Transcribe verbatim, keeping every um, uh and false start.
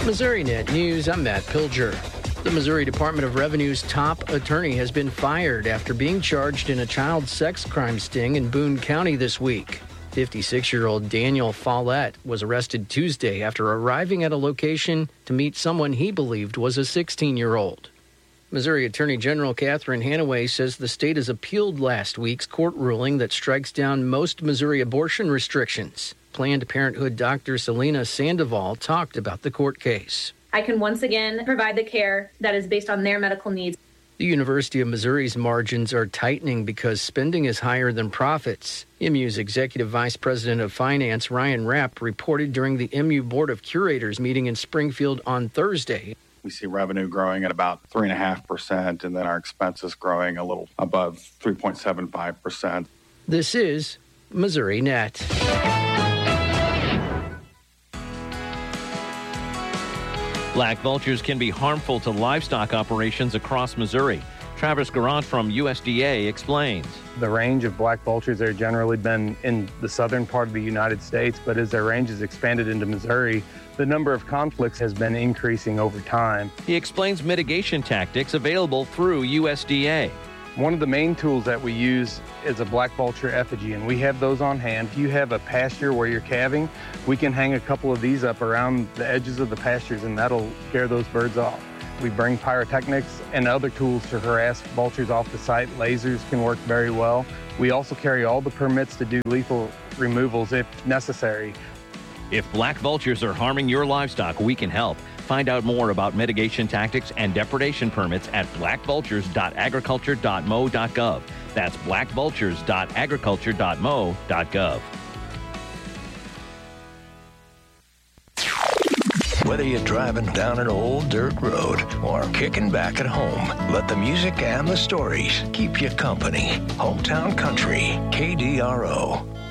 MissouriNet News, I'm Matt Pilger. The Missouri Department of Revenue's top attorney has been fired after being charged in a child sex crime sting in Boone County this week. fifty-six-year-old Daniel Follett was arrested Tuesday after arriving at a location to meet someone he believed was a sixteen-year-old. Missouri Attorney General Catherine Hanaway says the state has appealed last week's court ruling that strikes down most Missouri abortion restrictions. Planned Parenthood Doctor Selena Sandoval talked about the court case. I can once again provide the care that is based on their medical needs. The University of Missouri's margins are tightening because spending is higher than profits. M U's Executive Vice President of Finance, Ryan Rapp, reported during the M U Board of Curators meeting in Springfield on Thursday. We see revenue growing at about three point five percent, and then our expenses growing a little above three point seven five percent. This is MissouriNet. Black vultures can be harmful to livestock operations across Missouri. Travis Garant from U S D A explains. The range of black vultures have generally been in the southern part of the United States, but as their range has expanded into Missouri, the number of conflicts has been increasing over time. He explains mitigation tactics available through U S D A. One of the main tools that we use is a black vulture effigy, and we have those on hand. If you have a pasture where you're calving, we can hang a couple of these up around the edges of the pastures, and that'll scare those birds off. We bring pyrotechnics and other tools to harass vultures off the site. Lasers can work very well. We also carry all the permits to do lethal removals if necessary. If black vultures are harming your livestock, we can help. Find out more about mitigation tactics and depredation permits at black vultures dot agriculture dot m o dot gov. That's black vultures dot agriculture dot m o dot gov. Whether you're driving down an old dirt road or kicking back at home, let the music and the stories keep you company. Hometown Country, K D R O.